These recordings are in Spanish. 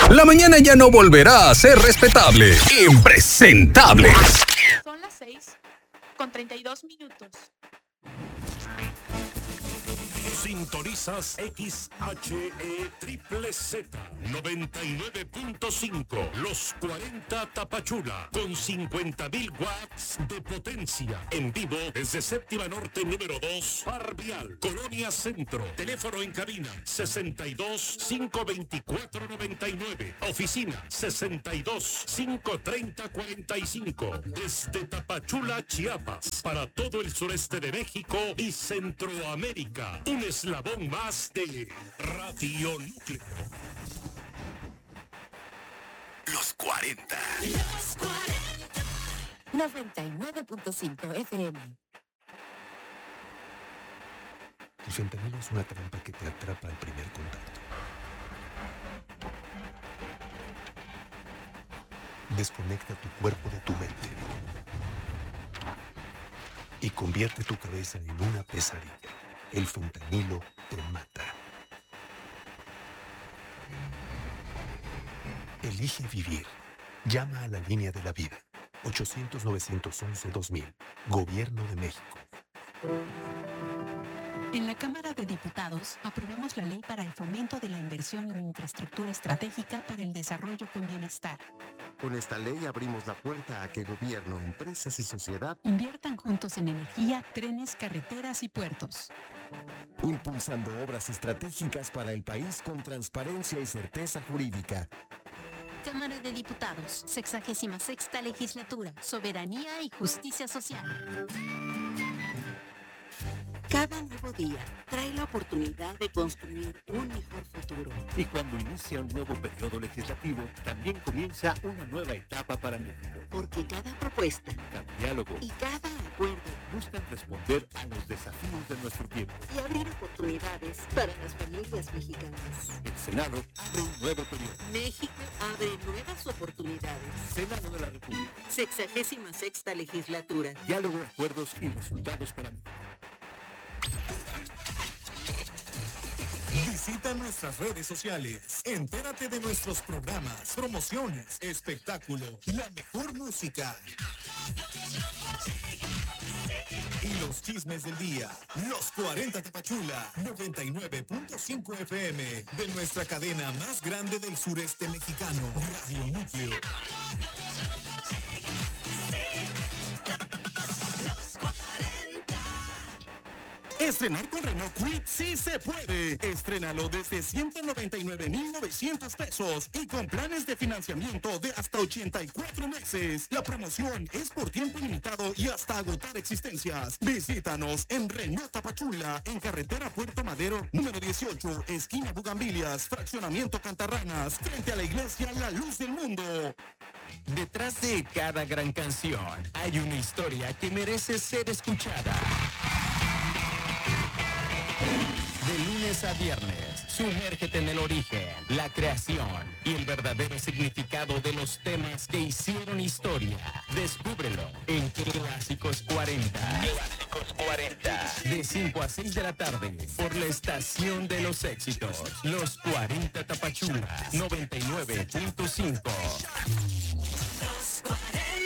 la mañana ya no volverá a ser respetable. Impresentables. Son las 6:32. Sintonizas XHE Triple Z 99.5, Los 40 Tapachula, con 50,000 watts de potencia. En vivo desde Séptima Norte número 2, Parvial, Colonia Centro. Teléfono en cabina 62-524-99. Oficina 62-530-45. Desde Tapachula, Chiapas, para todo el sureste de México y Centroamérica. Un eslabón más de Radio Núcleo. Los 40. 99.5 FM. El fentanilo es una trampa que te atrapa al primer contacto. Desconecta tu cuerpo de tu mente y convierte tu cabeza en una pesadilla. El fentanilo te mata. Elige vivir. Llama a la línea de la vida. 800-911-2000. Gobierno de México. En la Cámara de Diputados aprobamos la ley para el fomento de la inversión en infraestructura estratégica para el desarrollo con bienestar. Con esta ley abrimos la puerta a que gobierno, empresas y sociedad inviertan juntos en energía, trenes, carreteras y puertos. Impulsando obras estratégicas para el país con transparencia y certeza jurídica. Cámara de Diputados, 66ª Legislatura, Soberanía y Justicia Social. Cada nuevo día trae la oportunidad de construir un mejor futuro. Y cuando inicia un nuevo periodo legislativo, también comienza una nueva etapa para México. Porque cada propuesta, cada diálogo y cada acuerdo buscan responder a los desafíos de nuestro tiempo y abrir oportunidades para las familias mexicanas. El Senado abre un nuevo periodo. México abre nuevas oportunidades. Senado de la República. 66ª Legislatura. Diálogo, acuerdos y resultados para México. Visita nuestras redes sociales. Entérate de nuestros programas, promociones, espectáculo, la mejor música y los chismes del día. Los 40 Tapachula, 99.5 FM, de nuestra cadena más grande del sureste mexicano, Radio Núcleo. Estrenar con Renault Kwid sí se puede. Estrénalo desde 199,900 pesos y con planes de financiamiento de hasta 84 meses. La promoción es por tiempo limitado y hasta agotar existencias. Visítanos en Renault Tapachula, en carretera Puerto Madero, número 18, esquina Bugambilias, fraccionamiento Cantarranas, frente a la iglesia La Luz del Mundo. Detrás de cada gran canción hay una historia que merece ser escuchada. De lunes a viernes, sumérgete en el origen, la creación y el verdadero significado de los temas que hicieron historia. Descúbrelo en Clásicos 40. Clásicos 40. De 5 a 6 de la tarde, por la estación de los éxitos. Los 40 Tapachula, 99.5. Los 40.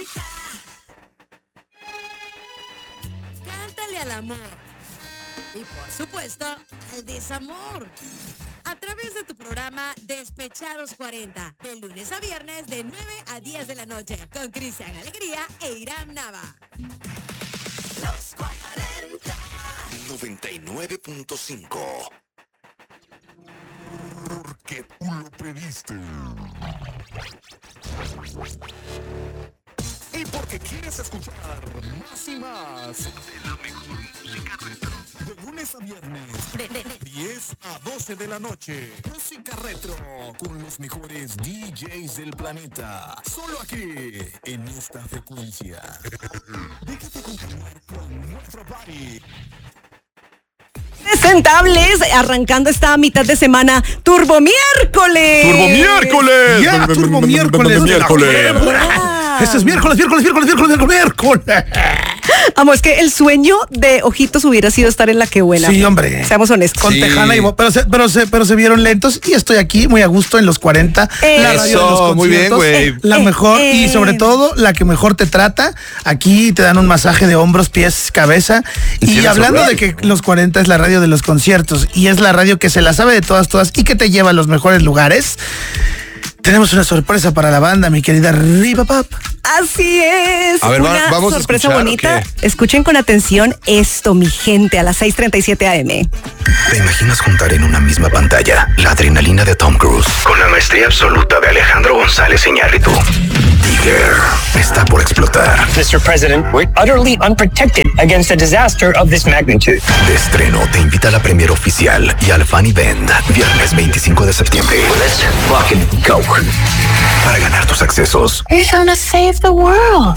Cántale al amor. Y por supuesto, al desamor. A través de tu programa Despechados 40, de lunes a viernes de 9 a 10 de la noche, con Cristian Alegría e Irán Nava. Los 40. 99.5. Porque tú lo pediste. Y porque quieres escuchar más y más de la mejor música retro. De lunes a viernes, de 10 a 12 de la noche. Música retro con los mejores DJs del planeta. Solo aquí, en esta frecuencia. Déjate continuar con nuestro party. Presentables, arrancando esta mitad de semana, Turbo Miércoles. ¡Turbo Miércoles! ¡Ya, Turbo Miércoles! ¡Miércoles! Ah. Este es miércoles. Amo, es que el sueño de Ojitos hubiera sido estar en La Qué Buena. Sí, hombre. Seamos honestos. Con Tejana y pero se vieron lentos y estoy aquí muy a gusto en los 40. La radio de los conciertos. Muy bien, güey. La mejor y sobre todo la que mejor te trata. Aquí te dan un masaje de hombros, pies, cabeza. Y hablando de que los 40 es la radio de los conciertos y es la radio que se la sabe de todas y que te lleva a los mejores lugares. Tenemos una sorpresa para la banda, mi querida Riva Pop. Así es. A ver, una vamos sorpresa a escuchar, bonita. Escuchen con atención esto, mi gente, a las 6:37 AM. ¿Te imaginas juntar en una misma pantalla la adrenalina de Tom Cruise con la maestría absoluta de Alejandro González Iñárritu? Digger está por explotar. Mr. President, we're utterly unprotected against a disaster of this magnitude. De estreno te invita a la premier oficial y al fan event viernes 25 de septiembre. Let's fucking go. Para ganar tus accesos, We're gonna save the world.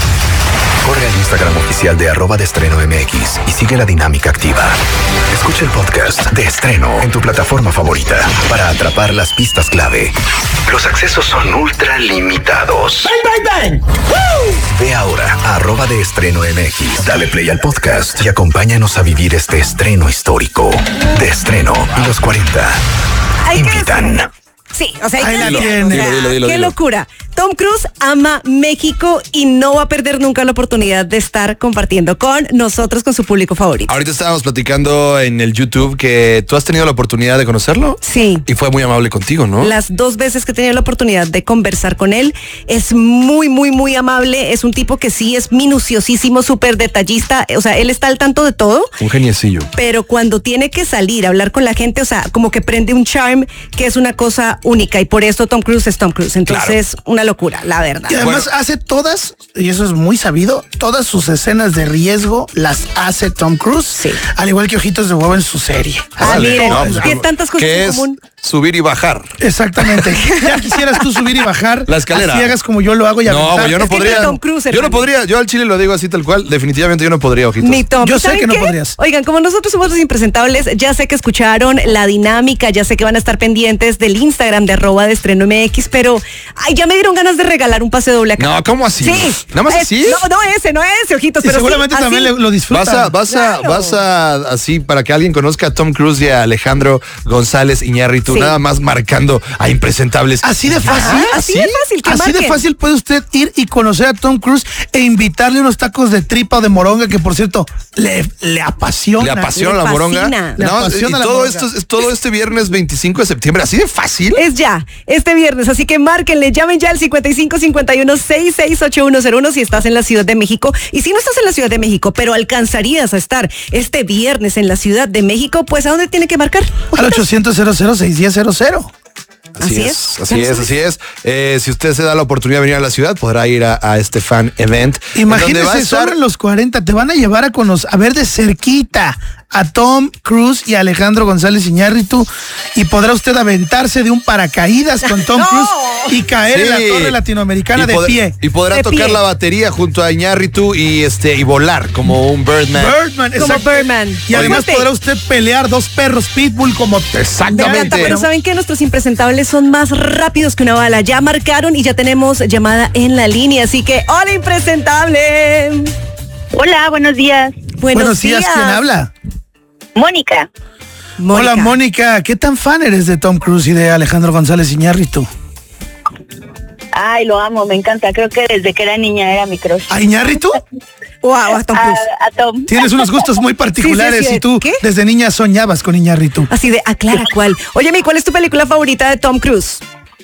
corre al Instagram oficial de @deestreno.mx y sigue la dinámica activa. Escucha el podcast de Estreno en tu plataforma favorita para atrapar las pistas clave. Los accesos son ultra limitados. Bang, bang, bang. Ve ahora a @deestreno.mx, dale play al podcast y acompáñanos a vivir este estreno histórico. De Estreno y los 40 invitan. Sí, o sea, Ahí la dilo. tiene. Dilo. Qué locura. Tom Cruise ama México y no va a perder nunca la oportunidad de estar compartiendo con nosotros, con su público favorito. Ahorita estábamos platicando en el YouTube que tú has tenido la oportunidad de conocerlo. Sí. Y fue muy amable contigo, ¿no? Las 2 veces que he tenido la oportunidad de conversar con él, es muy, muy, muy amable. Es un tipo que sí es minuciosísimo, súper detallista. O sea, él está al tanto de todo. Un geniecillo. Pero cuando tiene que salir a hablar con la gente, o sea, como que prende un charm que es una cosa única. Y por eso Tom Cruise es Tom Cruise. Entonces, una locura, la verdad. Y además hace todas, y eso es muy sabido, todas sus escenas de riesgo las hace Tom Cruise. Sí. Al igual que Ojitos de Huevo en su serie. Miren, pues, tiene tantas cosas ¿qué en es común. subir y bajar? Exactamente. Ya quisieras tú subir y bajar. La escalera. Así hagas como yo lo hago y No, aventarte. pues yo no Es que podría. ni Tom Cruise, Yo no hermano. podría. Yo al chile lo digo así tal cual. Definitivamente yo no podría, Ojitos. Ni Tom. Yo sé ¿Saben que no qué? podrías. Oigan, como nosotros somos los impresentables, ya sé que escucharon la dinámica, ya sé que van a estar pendientes del Instagram de @deestreno.mx, pero ay, ya me dieron ganas de regalar un pase doble acá. No, ¿cómo así? Sí. ¿Nada más así? No ese, Ojitos, Y pero seguramente sí, también así. lo disfrutan. Vas a así para que alguien conozca a Tom Cruise y a Alejandro González Iñárritu, Sí. nada más marcando a impresentables. Así de fácil. Así de fácil, que Así de marquen. fácil puede usted ir y conocer a Tom Cruise e invitarle unos tacos de tripa o de moronga que, por cierto, le apasiona. Le apasiona Le la moronga. fascina. Le No, apasiona y la todo moronga. esto es todo este viernes 25 de septiembre, así de fácil. Es ya, este viernes, así que márquenle, llamen ya al 5551-668101 si estás en la Ciudad de México. Y si no estás en la Ciudad de México, pero alcanzarías a estar este viernes en la Ciudad de México, pues ¿a dónde tiene que marcar? Al 800-00-610-00. Así es. Así es. Si usted se da la oportunidad de venir a la ciudad, podrá ir a este fan event. Imagínese, donde va a estar- solo en los 40 te van a llevar a ver de cerquita a Tom Cruise y a Alejandro González Iñárritu y podrá usted aventarse de un paracaídas con Tom Cruise y caer en la Sí. torre latinoamericana de pie. Y podrá De tocar pie. la batería junto a Iñárritu y volar como un Birdman. Birdman, Como exacto. Birdman. Y además Fíjate. podrá usted pelear 2 perros pitbull como Me encanta, Exactamente. pero ¿saben qué? Nuestros impresentables son más rápidos que una bala. Ya marcaron y ya tenemos llamada en la línea. Así que, ¡hola, impresentable! Hola, buenos días. Buenos días, ¿quién habla? Mónica. Hola, Mónica. ¿Qué tan fan eres de Tom Cruise y de Alejandro González Iñárritu? Ay, lo amo, me encanta. Creo que desde que era niña era mi crush. ¿A Iñárritu? Wow, a Tom Cruise. A Tom. Tienes unos gustos muy particulares Sí, sí, sí. y tú ¿Qué? desde niña soñabas con Iñárritu. Así de, aclara cuál. Oye, ¿cuál es tu película favorita de Tom Cruise?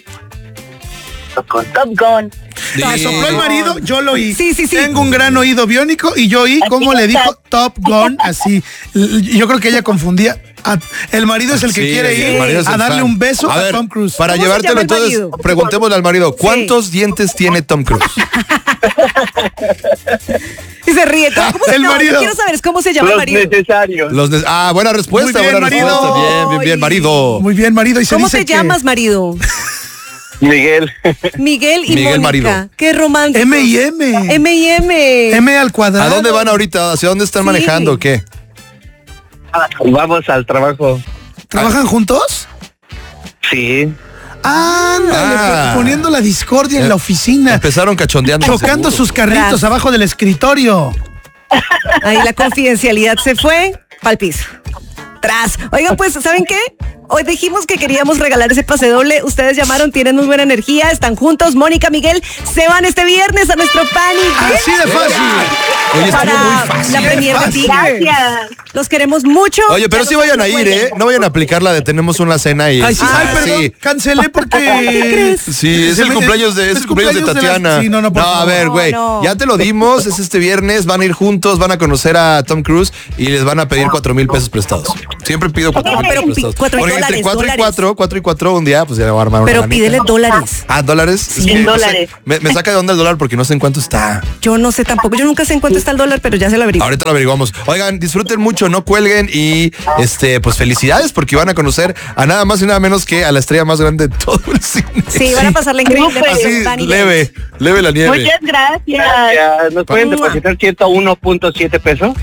Top Gun. Me sopló el marido, yo lo oí. Sí. Tengo un gran oído biónico y yo oí cómo le dijo Top Gun, así. Yo creo que ella confundía. El marido es el que Sí, quiere el ir marido es a el darle fan. un beso A a ver, Tom Cruise. Para ¿Cómo se llevártelo llama el entonces, marido? preguntémosle al marido, ¿cuántos dientes tiene Tom Cruise? Y se ríe. ¿Cómo se El llama? marido. Yo quiero saber cómo se llama el marido. necesarios. Buena respuesta, Muy bien, buena marido. respuesta. Bien, marido. Muy bien, marido. Y se ¿Cómo dice te que llamas, marido? Miguel. Miguel y Miguel, Mónica. marido. Qué romántico. M&M. M&M. M al cuadrado. ¿A dónde van ahorita? ¿Hacia dónde están Sí. manejando o qué? Vamos al trabajo. ¿Trabajan juntos? Sí. Ándale, Ah. poniendo la discordia en la oficina. Empezaron cachondeando. Chocando seguro. sus carritos Tras. abajo del escritorio. Ahí la confidencialidad se fue pa'l piso. Tras. Oigan, pues, ¿saben qué? Hoy dijimos que queríamos regalar ese pase doble. Ustedes llamaron, tienen muy buena energía, están juntos. Mónica, Miguel, se van este viernes a nuestro Panic. Así de fácil. Oye, estuvo Para muy fácil. la premier de Tigers. Gracias. Los queremos mucho. Oye, pero sí vayan a ir, ¿eh? No vayan a aplicar la de tenemos una cena y... Ay, sí, perdón, cancelé porque... ¿Qué crees? Sí, es el cumpleaños de Tatiana. Sí, no puedo. A ver, güey, ya te lo dimos, es este viernes, van a ir juntos, van a conocer a Tom Cruise y les van a pedir 4,000 pesos prestados. Siempre pido 4,000 pesos prestados. Porque entre 4 y 4 un día, pues ya le voy a armar una Pero lanita. pídele dólares. Ah, ¿dólares? Sí, Es que en no sé, dólares. me saca de onda el dólar porque no sé en cuánto está. Yo no sé tampoco. Yo nunca sé en cuánto está el dólar, pero ya se lo averiguo. Ahorita lo averiguamos. Oigan, disfruten mucho, no cuelguen y pues felicidades porque van a conocer a nada más y nada menos que a la estrella más grande de todo el cine. Sí, van a pasarla increíble. Así, leve la nieve. Muchas gracias. ¿Nos pueden depositar 101.7 pesos?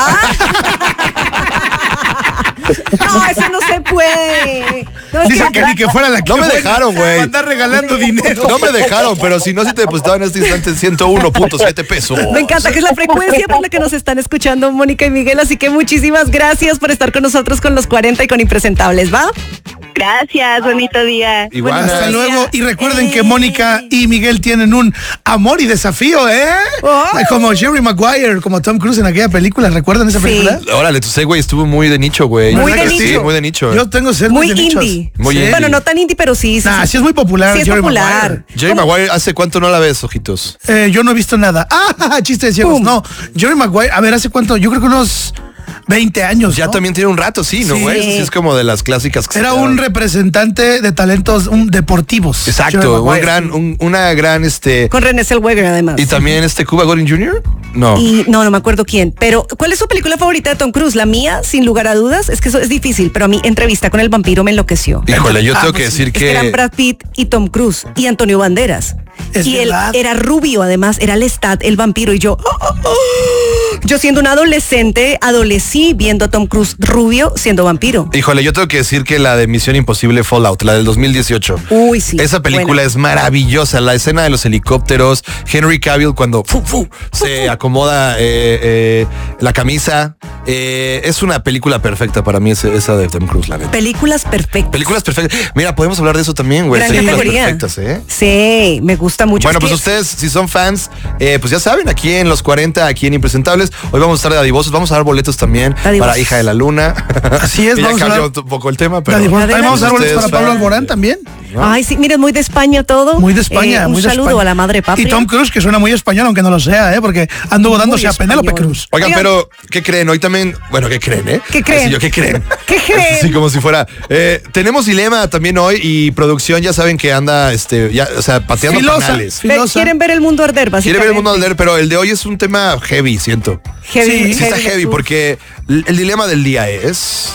No, eso no se puede. No, Dicen que ni que fuera la que No me dejaron, güey. Andar regalando dinero. No me dejaron, pero si no, si te depositaban en este instante 101.7 pesos. Me encanta que es la frecuencia por la que nos están escuchando Mónica y Miguel, así que muchísimas gracias por estar con nosotros con los 40 y con Impresentables, ¿va? Gracias, bonito día. Igual. Bueno, hasta luego. Y recuerden que Mónica y Miguel tienen un amor y desafío, ¿eh? Como Jerry Maguire, como Tom Cruise en aquella película. ¿Recuerdan esa película? Órale, tu güey, estuvo muy de nicho, güey. Muy de Sí, nicho. muy de nicho. Yo tengo ser Muy de nichos. indie. Muy Sí. indie. Bueno, no tan indie, pero sí. Nah, sí es muy popular. Sí es Jerry popular. Maguire. Jerry Maguire, ¿hace cuánto no la ves, ojitos? Yo no he visto nada. Chiste de ciegos. Pum. No, Jerry Maguire, a ver, ¿hace cuánto? Yo creo que unos 20 años. Ya ¿no? también tiene un rato, sí, ¿no, Sí. güey? Eso sí es como de las clásicas que Era se un quedaron. representante de talentos deportivos. Jerry Exacto, Maguire. una gran, Con René Zellweger, además. y también Cuba Gooding Jr. No. Y no me acuerdo quién. Pero, ¿cuál es su película favorita de Tom Cruise? La mía, sin lugar a dudas, es que eso es difícil, pero a mí Entrevista con el vampiro me enloqueció. Híjole, yo tengo que pues, decir es que eran que... Brad Pitt y Tom Cruise y Antonio Banderas. Es Y él verdad. era rubio, además, era Lestat, el vampiro, y yo... Yo siendo una adolescente, adolecí viendo a Tom Cruise rubio siendo vampiro. Híjole, yo tengo que decir que la de Misión Imposible Fallout, la del 2018. Uy, sí. Esa película buena. es maravillosa. La escena de los helicópteros, Henry Cavill cuando se acomoda la camisa. Es una película perfecta para mí, esa de Tom Cruise, la neta. Películas perfectas. Películas perfectas. Mira, podemos hablar de eso también, güey. Gran Películas categoría. perfectas, ¿eh? Sí, me gusta mucho. Bueno, Es pues que- ustedes, si son fans, pues ya saben, aquí en Los 40, aquí en Impresentables, hoy vamos a estar de dadivosos, vamos a dar boletos también Dadivosos. para Hija de la Luna. Así es, Y ya vamos a cambió dar- un poco el tema, pero... Ahí vamos a dar boletos ustedes, para Pablo fan, Alborán también. ¿no? Ay, sí, mira, es muy de España todo. Muy de España. Un muy de saludo España. a la madre patria. Y Tom Cruise, que suena muy español, aunque no lo sea, porque anduvo dándose a Penélope español. Cruz. Oigan, Oigan. pero, ¿qué creen? Hoy también, bueno, ¿qué creen, ¿Qué creen? Así yo, ¿qué creen? ¿Qué creen? Sí, como si fuera. Tenemos dilema también hoy y producción ya saben que anda, pateando Filosa. panales. Quieren ver el mundo arder, básicamente. Quiere ver el mundo arder, pero el de hoy es un tema heavy, siento. Heavy, Sí está heavy porque el dilema del día es...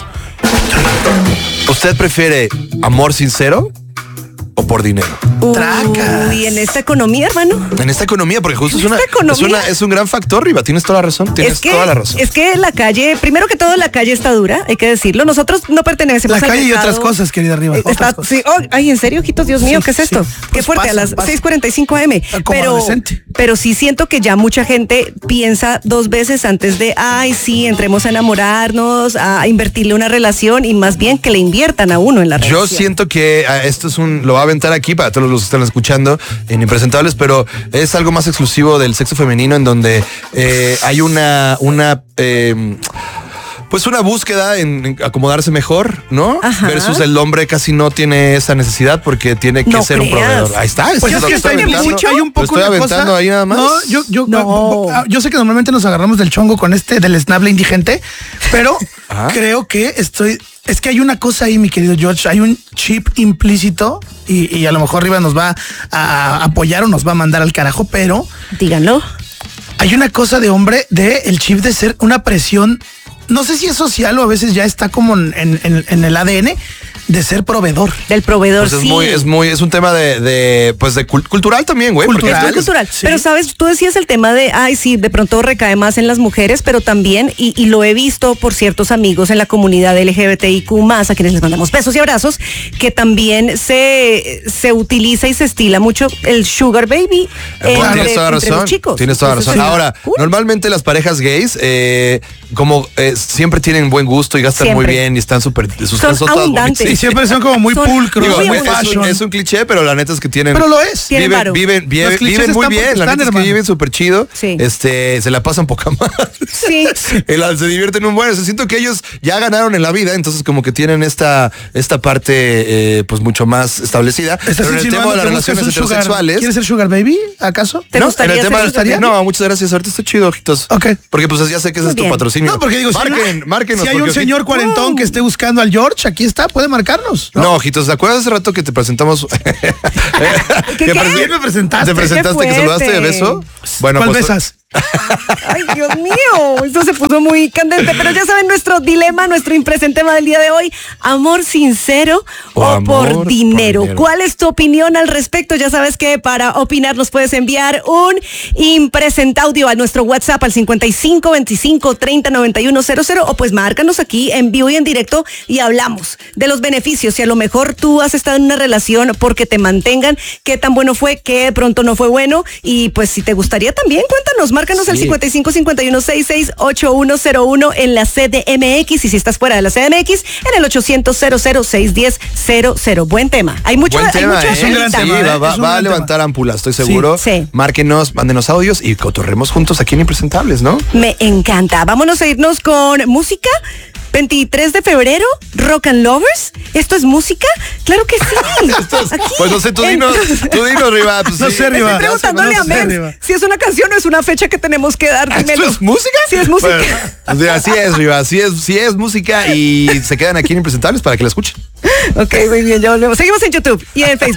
¿Usted prefiere amor sincero o por dinero? Uy, en esta economía, hermano. En esta economía, porque justo ¿En esta economía? es un gran factor, Riva. Tienes toda la razón. Tienes toda la razón. Es que la calle, primero que todo, la calle está dura, hay que decirlo. Nosotros no pertenecemos La al calle y mercado. otras cosas, querida Riva. Está, sí, ay, ¿en serio, ojitos? Dios mío, ¿qué es esto? Qué fuerte, pasa, a las pasa. 6:45 AM. Como adolescente. Pero sí siento que ya mucha gente piensa dos veces antes de, ay, sí, entremos a enamorarnos, a invertirle una relación y más bien que le inviertan a uno en la relación. Yo siento que esto lo va a aventar aquí para todos los que están escuchando en Impresentables, pero es algo más exclusivo del sexo femenino en donde hay una búsqueda en acomodarse mejor, ¿no? Ajá. Versus el hombre casi no tiene esa necesidad porque tiene que No ser un creas. proveedor. Ahí está. Pues es es lo que estoy está aventando. mucho, hay un Lo poco estoy una aventando cosa. ahí nada más. No, yo sé que normalmente nos agarramos del chongo con del snable indigente, pero creo que es que hay una cosa ahí, mi querido George, hay un chip implícito y a lo mejor Riva nos va a apoyar o nos va a mandar al carajo, pero díganlo. Hay una cosa de hombre el chip de ser una presión no sé si es social o a veces ya está como en el ADN de ser proveedor. Del proveedor, pues sí. es un tema cultural también, güey. Cultural. Sí. Pero sabes, tú decías el tema de, sí, de pronto recae más en las mujeres, pero también, y lo he visto por ciertos amigos en la comunidad LGBTIQ+, a quienes les mandamos besos y abrazos, que también se utiliza y se estila mucho el sugar baby tienes toda razón, los chicos. Tienes toda razón. Ahora, normalmente las parejas gays, siempre tienen buen gusto y gastan muy bien y están súper... Son abundantes. Y siempre son como muy pulcros, muy fashion. Es un cliché, pero la neta es que tienen... Pero lo es. Viven muy bien, la neta es que viven súper chido. Sí. Se la pasan poca más. Sí. Se divierten un buen. Siento que ellos ya ganaron en la vida, entonces como que tienen esta parte pues mucho más establecida. Pero en el tema de las relaciones heterosexuales... ¿Quieres ser sugar baby, acaso? ¿Te gustaría ser? No, muchas gracias. Ahorita estoy chido, ojitos. Ok. Porque pues ya sé que ese es tu patrocinio. No, porque digo, márquenos. Si hay un señor cuarentón que esté buscando al George, aquí está, puede marcarnos. No, ojitos, ¿te acuerdas hace rato que te presentamos? ¿Qué me presentaste? ¿Te presentaste, que saludaste de beso? Bueno, ¿cuál besas? Ay, Dios mío, esto se puso muy candente, pero ya saben nuestro dilema, nuestro impresentema del día de hoy, amor sincero o por dinero. ¿Cuál es tu opinión al respecto? Ya sabes que para opinar nos puedes enviar un impresent audio a nuestro WhatsApp al 55 25 30 91 00 o pues márcanos aquí en vivo y en directo y hablamos de los beneficios. Si a lo mejor tú has estado en una relación porque te mantengan, qué tan bueno fue, qué de pronto no fue bueno y pues si te gustaría también, cuéntanos, márcanos al 55 51 66 8101 en la CDMX y si estás fuera de la CDMX en el 800 00 610 00. Buen tema. Hay mucho. Buen tema, es un gran tema. Va a levantar ampulas, estoy seguro. Sí. Márquenos, mándenos audios y cotorremos juntos aquí en Impresentables, ¿no? Me encanta. Vámonos a irnos con música. 23 de febrero, Rock and Lovers. ¿Esto es música? Claro que sí. Pues no sé, tú dinos, Riva. Pues no sé, Riva. Estoy preguntándole a Mem si es una canción o es una fecha que tenemos que dar. ¿Esto es música? Sí, es música. Bueno, así es, Riva. Sí es música y se quedan aquí en Impresentables para que la escuchen. Ok, muy bien, ya volvemos. Seguimos en YouTube y en Facebook.